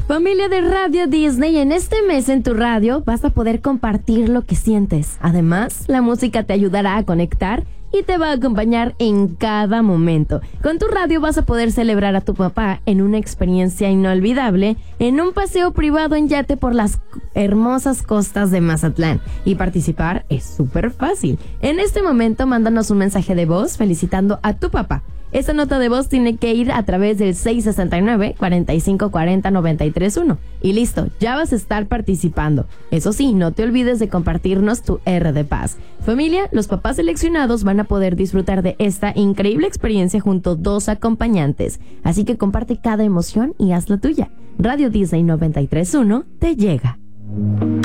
Familia de Radio Disney, en este mes en tu radio vas a poder compartir lo que sientes. Además, la música te ayudará a conectar y te va a acompañar en cada momento. Con tu radio vas a poder celebrar a tu papá en una experiencia inolvidable, en un paseo privado en yate por las hermosas costas de Mazatlán. Y participar es súper fácil. En este momento, mándanos un mensaje de voz felicitando a tu papá. Esta nota de voz tiene que ir a través del 669-4540-931. Y listo, ya vas a estar participando. Eso sí, no te olvides de compartirnos tu R de Paz. Familia, los papás seleccionados van a poder disfrutar de esta increíble experiencia junto a 2 acompañantes. Así que comparte cada emoción y haz la tuya. Radio Disney 93.1 te llega.